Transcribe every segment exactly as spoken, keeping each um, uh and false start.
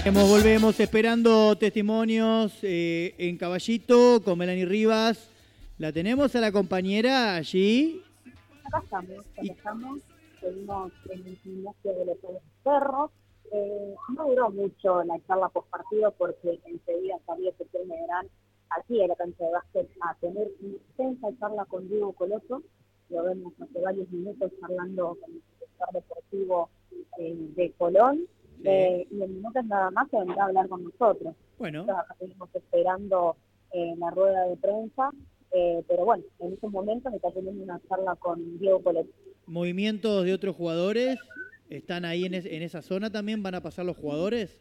Volvemos esperando testimonios eh, en Caballito con Melanie Rivas. ¿La tenemos a la compañera allí? Acá estamos, acá estamos. Seguimos en el gimnasio de los Cerros. Eh, no duró mucho la charla post partido porque enseguida sabía que Tel Medrano aquí en la cancha de básquet a tener una extensa charla con Diego Coloso. Lo vemos hace varios minutos charlando con el sector deportivo eh, de Colón. Sí. Eh, y en minutos nada más se vendrá a hablar con nosotros. Bueno. Nosotros acá seguimos esperando eh, la rueda de prensa, eh, pero bueno, en estos momentos está teniendo una charla con Diego Coloso. ¿Movimientos de otros jugadores están ahí en, es, en esa zona también? ¿Van a pasar los jugadores?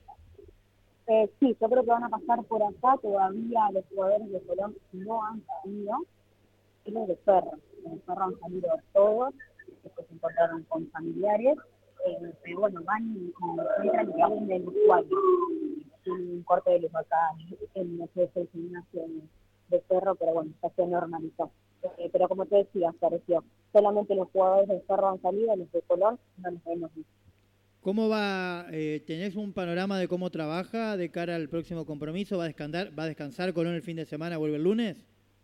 Eh, sí, yo creo que van a pasar por acá. Todavía los jugadores de Colón no han salido. Y los de Ferro, los de Ferro han salido todos, después se encontraron con familiares. Eh, pero bueno, van y entran y salen del usuario. Un corte de luz acá en lo que es el gimnasio de Cerro, pero bueno, ya se normalizó. Eh, pero como te decía, pareció, solamente los jugadores de Cerro han salido, los de Colón no los vemos visto. ¿Cómo va? Eh, ¿Tenés un panorama de cómo trabaja de cara al próximo compromiso? ¿Va a descansar, va a descansar Colón el fin de semana, vuelve el lunes?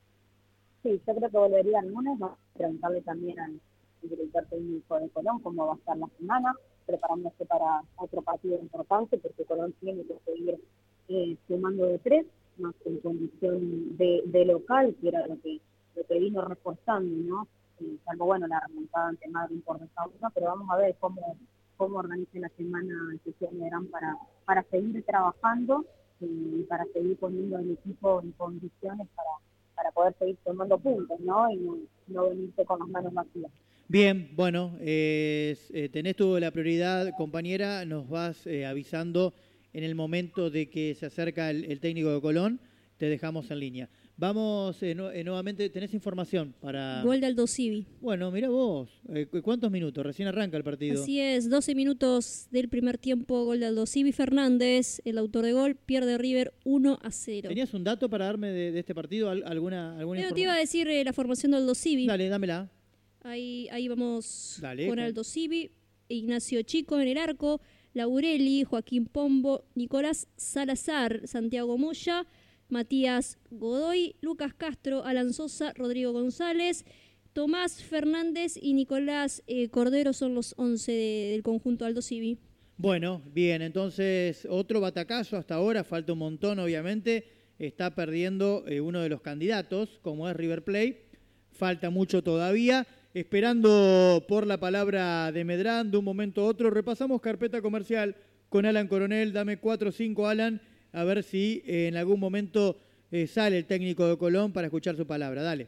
Sí, yo creo que volvería el lunes. Vamos a preguntarle también al el director técnico de Colón cómo va a estar la semana, preparándose para otro partido importante, porque Colón tiene que seguir eh, sumando de tres, más en condición de, de local, que era lo que, lo que vino reforzando, ¿no? Eh, salvo, bueno, la remontada ante Madrid por descanso, pero vamos a ver cómo, cómo organiza la semana que tiene Gran para, para seguir trabajando eh, y para seguir poniendo el equipo en condiciones para, para poder seguir tomando puntos, ¿no? Y no, no venirse con las manos vacías. Bien, bueno, eh, eh, tenés tú la prioridad, compañera, nos vas eh, avisando en el momento de que se acerca el, el técnico de Colón, te dejamos en línea. Vamos eh, no, eh, nuevamente, ¿tenés información para...? Gol de Aldo Civi. Bueno, mira vos, eh, ¿cuántos minutos? Recién arranca el partido. Así es, doce minutos del primer tiempo, gol de Aldo Civi Fernández, el autor de gol, pierde River uno a cero. ¿Tenías un dato para darme de, de este partido? ¿Alguna, alguna Yo te iba a decir eh, la formación de Aldo Civi. Dale, dámela. Ahí, ahí vamos Dale, con Aldo Civi, Ignacio Chico en el arco, Laureli, Joaquín Pombo, Nicolás Salazar, Santiago Moya, Matías Godoy, Lucas Castro, Alan Sosa, Rodrigo González, Tomás Fernández y Nicolás eh, Cordero son los once de, del conjunto Aldo Civi. Bueno, bien, entonces otro batacazo hasta ahora, falta un montón obviamente, está perdiendo eh, uno de los candidatos, como es River Plate, falta mucho todavía. Esperando por la palabra de Medrano, de un momento a otro, repasamos carpeta comercial con Alan Coronel. Dame cuatro o cinco, Alan, a ver si eh, en algún momento eh, sale el técnico de Colón para escuchar su palabra. Dale.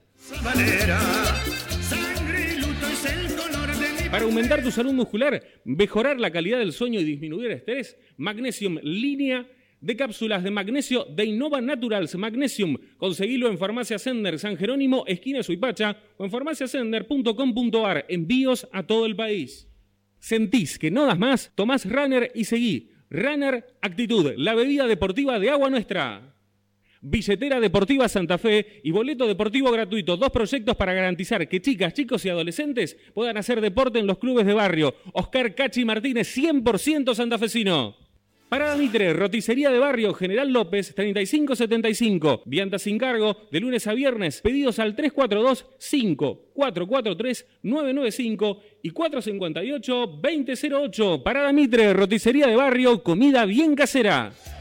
Para aumentar tu salud muscular, mejorar la calidad del sueño y disminuir el estrés, Magnesium Línea de cápsulas de magnesio de Innova Naturals Magnesium. Conseguilo en Farmacia Sender San Jerónimo, esquina Suipacha, o en farmacia sender punto com punto ar. Envíos a todo el país. ¿Sentís que no das más? Tomás Runner y seguí. Runner Actitud, la bebida deportiva de Agua Nuestra. Billetera Deportiva Santa Fe y boleto deportivo gratuito. Dos proyectos para garantizar que chicas, chicos y adolescentes puedan hacer deporte en los clubes de barrio. Oscar Cachi Martínez, cien por ciento santafesino. Parada Mitre, roticería de barrio, General López, treinta y cinco setenta y cinco. Viandas sin cargo, de lunes a viernes. Pedidos al tres cuatro dos, cinco cuatro cuatro tres, nueve nueve cinco y cuatro cinco ocho, dos cero cero ocho. Parada Mitre, roticería de barrio, comida bien casera.